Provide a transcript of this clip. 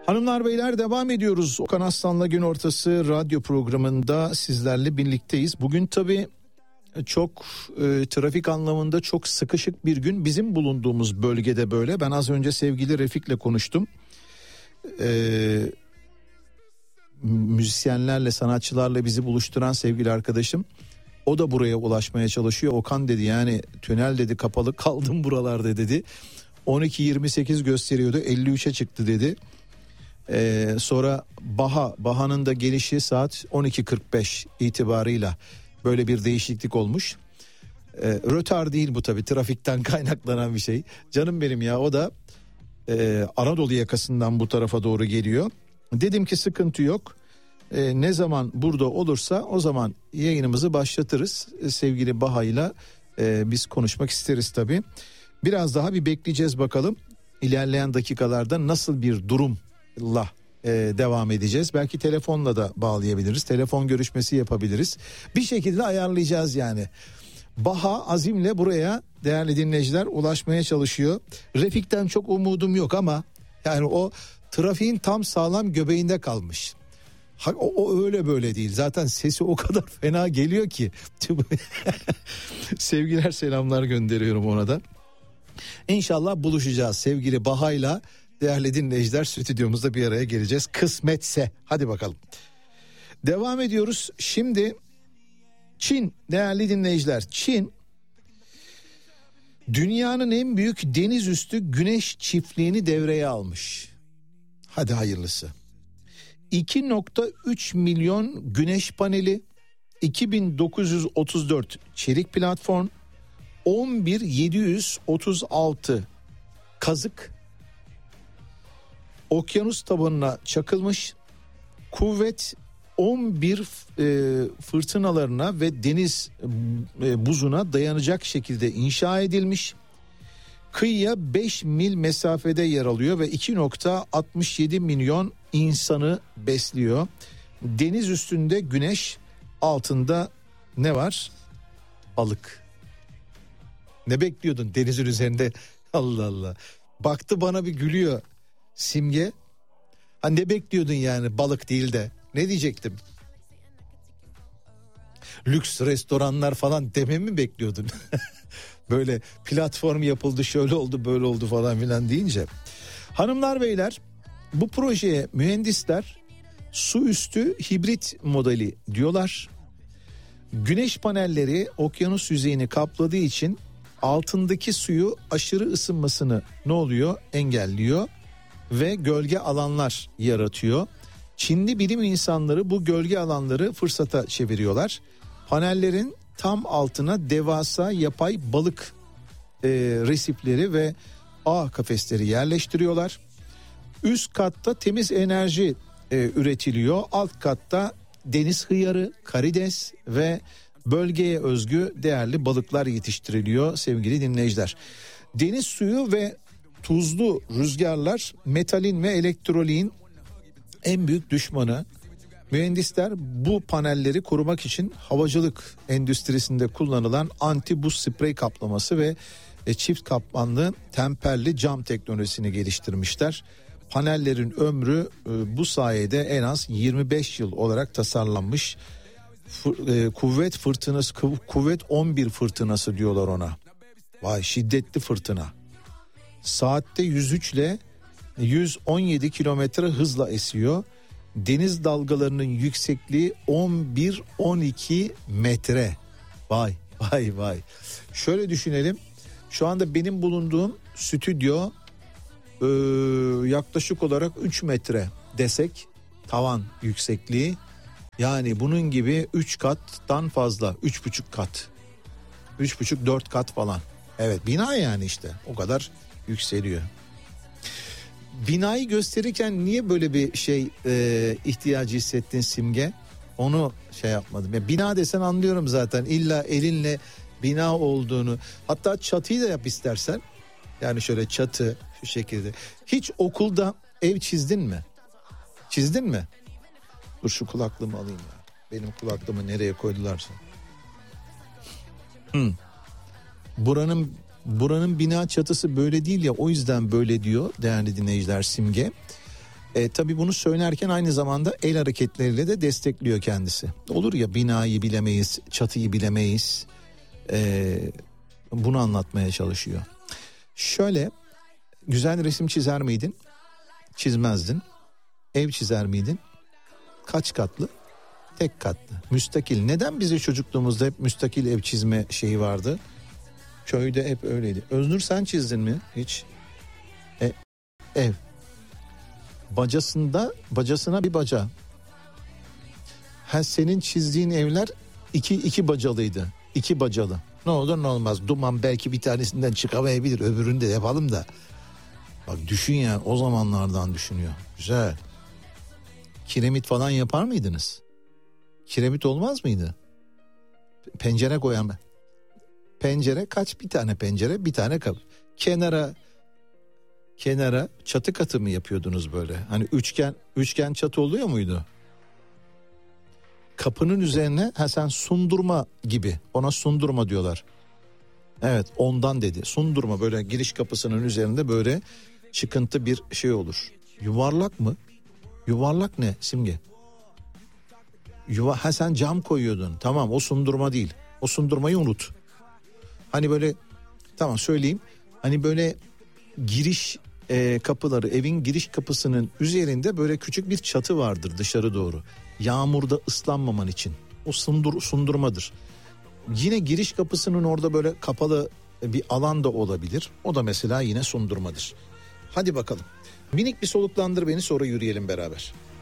Hanımlar beyler, devam ediyoruz. Okan Aslan'la Gün Ortası radyo programında sizlerle birlikteyiz. Bugün tabii çok trafik anlamında çok sıkışık bir gün. Bizim bulunduğumuz bölgede böyle. Ben az önce sevgili Refik'le konuştum. Müzisyenlerle, sanatçılarla bizi buluşturan sevgili arkadaşım. O da buraya ulaşmaya çalışıyor. Okan dedi, yani tünel dedi kapalı kaldım buralarda dedi. 12.28 gösteriyordu, 53'e çıktı dedi. Sonra Baha'nın da gelişi saat 12.45 itibarıyla böyle bir değişiklik olmuş. Rötar değil bu tabii, trafikten kaynaklanan bir şey. Canım benim ya, o da Anadolu yakasından bu tarafa doğru geliyor. Dedim ki sıkıntı yok. Ne zaman burada olursa o zaman yayınımızı başlatırız. Sevgili Baha'yla biz konuşmak isteriz tabii. Biraz daha bir bekleyeceğiz bakalım. İlerleyen dakikalarda nasıl bir durumla devam edeceğiz. Belki telefonla da bağlayabiliriz. Telefon görüşmesi yapabiliriz. Bir şekilde ayarlayacağız yani. Baha azimle buraya değerli dinleyiciler ulaşmaya çalışıyor. Refik'ten çok umudum yok ama yani o trafiğin tam sağlam göbeğinde kalmış. O öyle böyle değil. Zaten sesi o kadar fena geliyor ki. Sevgiler, selamlar gönderiyorum ona da. İnşallah buluşacağız sevgili Baha'yla. Değerli dinleyiciler, stüdyomuzda bir araya geleceğiz. Kısmetse. Hadi bakalım. Devam ediyoruz. Şimdi Çin, değerli dinleyiciler. Çin dünyanın en büyük denizüstü güneş çiftliğini devreye almış. Hadi hayırlısı. 2.3 milyon güneş paneli, 2934 çelik platform, 11.736 kazık okyanus tabanına çakılmış. Kuvvet 11 fırtınalarına ve deniz buzuna dayanacak şekilde inşa edilmiş. Kıyıya 5 mil mesafede yer alıyor ve 2.67 milyon insanı besliyor. Deniz üstünde güneş, altında ne var? Balık. Ne bekliyordun denizin üzerinde? Allah Allah. Baktı bana bir gülüyor Simge. Ha, ne bekliyordun yani, balık değil de? Ne diyecektim? Lüks restoranlar falan dememi mi bekliyordun? Böyle platform yapıldı, şöyle oldu, böyle oldu falan filan deyince. Hanımlar beyler, bu projeye mühendisler su üstü hibrit modeli diyorlar. Güneş panelleri okyanus yüzeyini kapladığı için altındaki suyu aşırı ısınmasını ne oluyor? Engelliyor ve gölge alanlar yaratıyor. Çinli bilim insanları bu gölge alanları fırsata çeviriyorlar. Panellerin tam altına devasa yapay balık resifleri ve ağ kafesleri yerleştiriyorlar. Üst katta temiz enerji üretiliyor. Alt katta deniz hıyarı, karides ve bölgeye özgü değerli balıklar yetiştiriliyor sevgili dinleyiciler. Deniz suyu ve tuzlu rüzgarlar metalin ve elektroliğin en büyük düşmanı. Mühendisler bu panelleri korumak için havacılık endüstrisinde kullanılan anti buz sprey kaplaması ve çift katmanlı temperli cam teknolojisini geliştirmişler. Panellerin ömrü bu sayede en az 25 yıl olarak tasarlanmış. Kuvvet 11 fırtınası diyorlar ona. Vay, şiddetli fırtına. Saatte 103 ile 117 kilometre hızla esiyor. Deniz dalgalarının yüksekliği 11-12 metre. Vay vay vay. Şöyle düşünelim. Şu anda benim bulunduğum stüdyo yaklaşık olarak 3 metre desek tavan yüksekliği. Yani bunun gibi 3 kattan fazla, 3,5 kat. 3,5-4 kat falan. Evet, bina yani işte o kadar yükseliyor. Binayı gösterirken niye böyle bir ihtiyacı hissettin Simge? Onu yapmadım. Ya bina desen anlıyorum zaten. İlla elinle bina olduğunu. Hatta çatıyı da yap istersen. Yani şöyle çatı şu şekilde. Hiç okulda ev çizdin mi? Çizdin mi? Dur şu kulaklığımı alayım ya. Benim kulaklığımı nereye koydularsa. Buranın bina çatısı böyle değil ya, o yüzden böyle diyor değerli dinleyiciler Simge. Tabii bunu söylerken aynı zamanda el hareketleriyle de destekliyor kendisi. Olur ya, binayı bilemeyiz, çatıyı bilemeyiz. Bunu anlatmaya çalışıyor. Şöyle, güzel resim çizer miydin? Çizmezdin. Ev çizer miydin? Kaç katlı? Tek katlı. Müstakil. Neden bize çocukluğumuzda hep müstakil ev çizme şeyi vardı? Köyde hep öyleydi. Öznur, sen çizdin mi hiç? Ev. Bacasına bir baca. Senin çizdiğin evler iki bacalıydı. 2 bacalı. Ne olur ne olmaz. Duman belki bir tanesinden çıkamayabilir. Öbürünü de yapalım da. Bak düşün ya, o zamanlardan düşünüyor. Güzel. Kiremit falan yapar mıydınız? Kiremit olmaz mıydı? Pencere koyan ben. Pencere kaç? Bir tane pencere, bir tane kapı. Kenara çatı katı mı yapıyordunuz böyle? Hani üçgen çatı oluyor muydu? Kapının üzerine sen sundurma gibi, ona sundurma diyorlar. Evet, ondan dedi. Sundurma, böyle giriş kapısının üzerinde böyle çıkıntı bir şey olur. Yuvarlak mı? Yuvarlak ne Simge? Sen cam koyuyordun. Tamam, o sundurma değil. O sundurmayı unut. Hani böyle, tamam söyleyeyim. Hani böyle giriş kapıları, evin giriş kapısının üzerinde böyle küçük bir çatı vardır dışarı doğru. Yağmurda ıslanmaman için. O sundurmadır. Yine giriş kapısının orada böyle kapalı bir alan da olabilir. O da mesela yine sundurmadır. Hadi bakalım. Minik bir soluklandır beni, sonra yürüyelim beraber.